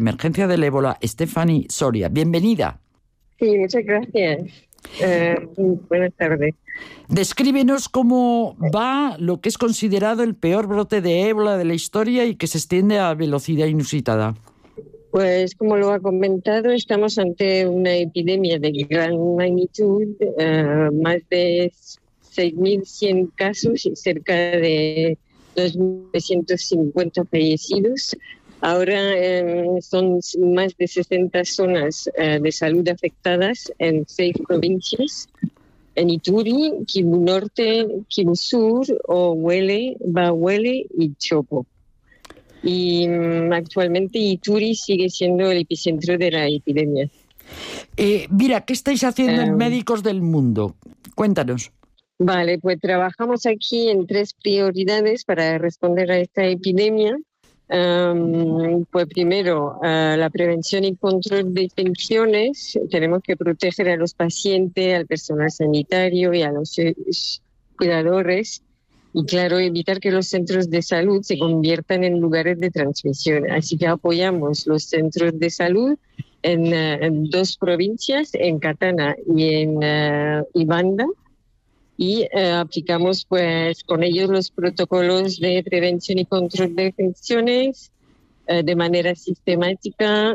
emergencia del ébola, Stephanie Soria. Bienvenida. Sí, muchas gracias. Buenas tardes. Descríbenos cómo va lo que es considerado el peor brote de ébola de la historia y que se extiende a velocidad inusitada. Pues como lo ha comentado, estamos ante una epidemia de gran magnitud, más de 6.100 casos y cerca de 2.350 fallecidos. Ahora son más de 60 zonas de salud afectadas en 6 provincias: en Ituri, Kivu Norte, Kivu Sur, Ohuele, Bahuele y Chopo. Y actualmente Ituri sigue siendo el epicentro de la epidemia. Mira, ¿qué estáis haciendo en Médicos del Mundo? Cuéntanos. Vale, pues trabajamos aquí en 3 prioridades para responder a esta epidemia. Pues primero, la prevención y control de infecciones. Tenemos que proteger a los pacientes, al personal sanitario y a los cuidadores. Y claro, evitar que los centros de salud se conviertan en lugares de transmisión. Así que apoyamos los centros de salud en 2 provincias, en Katana y en Ibanda. Y aplicamos pues con ellos los protocolos de prevención y control de infecciones de manera sistemática.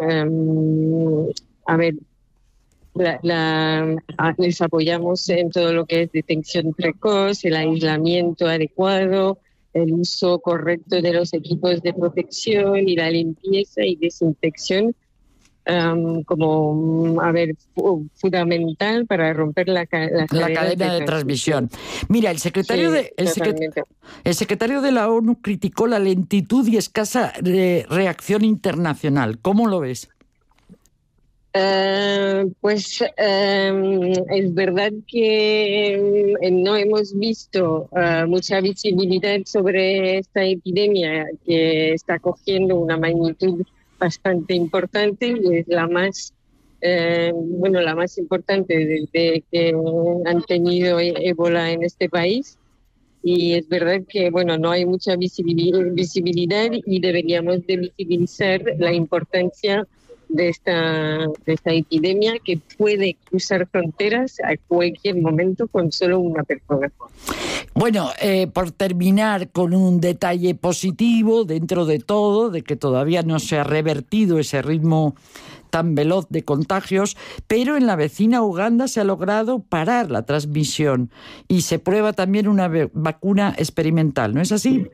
Les apoyamos en todo lo que es detección precoz, el aislamiento adecuado, el uso correcto de los equipos de protección y la limpieza y desinfección fundamental para romper la cadena de transmisión. Mira, el secretario de la ONU criticó la lentitud y escasa reacción internacional. ¿Cómo lo ves? Es verdad que no hemos visto mucha visibilidad sobre esta epidemia que está cogiendo una magnitud bastante importante y es la más importante desde que han tenido ébola en este país. Y es verdad que no hay mucha visibilidad y deberíamos de visibilizar la importancia de esta epidemia que puede cruzar fronteras a cualquier momento con solo una persona. Bueno, por terminar con un detalle positivo dentro de todo, de que todavía no se ha revertido ese ritmo tan veloz de contagios, pero en la vecina Uganda se ha logrado parar la transmisión y se prueba también una vacuna experimental, ¿no es así?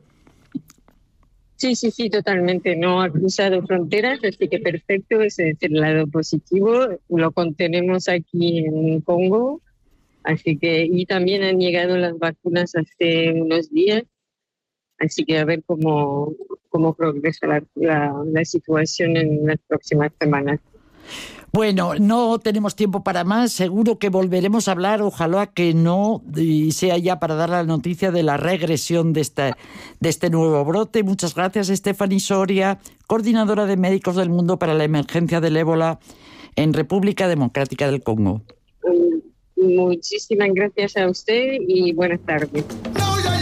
Sí, totalmente. No ha cruzado fronteras, así que perfecto, ese es el lado positivo. Lo contenemos aquí en Congo, y también han llegado las vacunas hace unos días, así que a ver cómo progresa la situación en las próximas semanas. Bueno, no tenemos tiempo para más, seguro que volveremos a hablar, ojalá que no sea ya para dar la noticia de la regresión de este nuevo brote. Muchas gracias, Stephanie Soria, coordinadora de Médicos del Mundo para la emergencia del ébola en República Democrática del Congo. Muchísimas gracias a usted y buenas tardes.